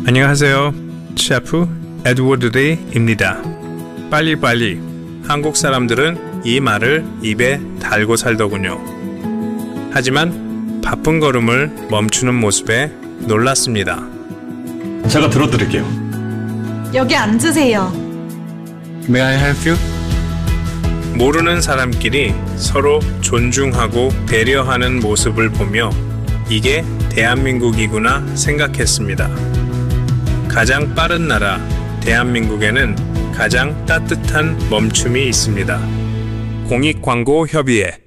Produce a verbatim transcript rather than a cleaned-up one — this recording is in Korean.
안녕하세요. 셰프 에드워드 레이입니다. 빨리빨리. 한국 사람들은 이 말을 입에 달고 살더군요. 하지만 바쁜 걸음을 멈추는 모습에 놀랐습니다. 제가 들어드릴게요. 여기 앉으세요. May I help you? 모르는 사람끼리 서로 존중하고 배려하는 모습을 보며 이게 대한민국이구나 생각했습니다. 가장 빠른 나라 대한민국에는 가장 따뜻한 멈춤이 있습니다. 공익광고협의회